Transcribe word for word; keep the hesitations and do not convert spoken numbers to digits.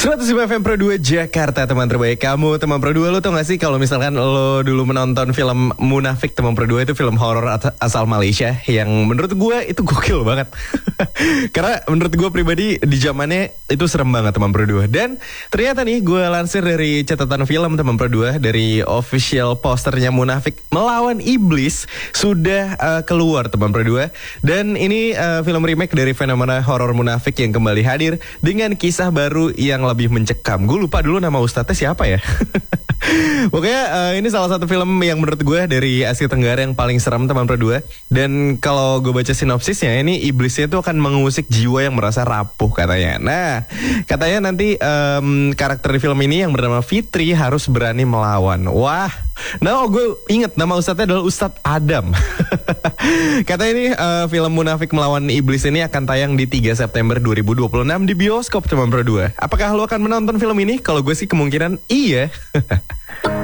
seratus lima F M Pro dua Jakarta, teman terbaik kamu. Teman Pro dua, lo tau gak sih kalau misalkan lo dulu menonton film Munafik, Teman Pro dua itu film horor asal Malaysia yang menurut gue itu gokil banget. Karena menurut gue pribadi di zamannya itu serem banget, Teman Pro dua. Dan ternyata nih gue lansir dari catatan film Teman Pro dua, dari official posternya Munafik Melawan Iblis sudah uh, keluar, Teman Pro dua. Dan ini uh, film remake dari fenomena horor Munafik yang kembali hadir dengan kisah baru yang lebih mencekam. Gue lupa dulu nama ustadznya siapa ya. Pokoknya uh, ini salah satu film yang menurut gue dari Asia Tenggara yang paling serem, Teman Pro dua. Dan kalau gue baca sinopsisnya, ini iblisnya itu akan mengusik jiwa yang merasa rapuh katanya. Nah, katanya nanti um, karakter di film ini yang bernama Fitri harus berani melawan. Wah, nah gue inget nama ustadznya adalah Ustadz Adam. Katanya ini uh, film Munafik Melawan Iblis ini akan tayang di tiga September dua ribu dua puluh enam di bioskop, Teman Pro dua. Apakah lo akan menonton film ini? Kalau gue sih kemungkinan iya.